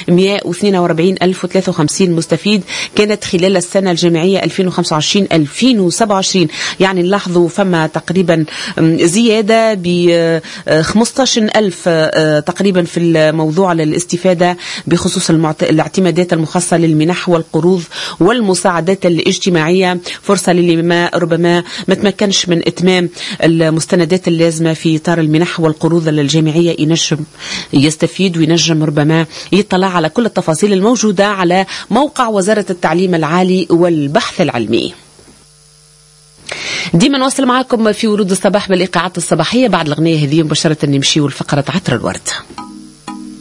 142,053 مستفيد كانت خلال السنة الجامعية 2025-2027. يعني نلاحظوا فما تقريبا زيادة ب 15,000 تقريبا في الموضوع الاستفادة بخصوص الاعتمادات المخصصة للمنح والقروض والمساعدات الاجتماعية. فرصة للي ما ربما ما تمكنش من إتمام المستندات اللازمة في إطار المنح والقروض الجامعية ينجم يستفيد وينجم ربما يطلع على كل التفاصيل الموجودة على موقع وزارة التعليم العالي والبحث العلمي. ديما نواصل معكم في ورود الصباح بالإيقاعات الصباحية. بعد الأغنية هذه مباشرة نمشي والفقرة عطر الورد.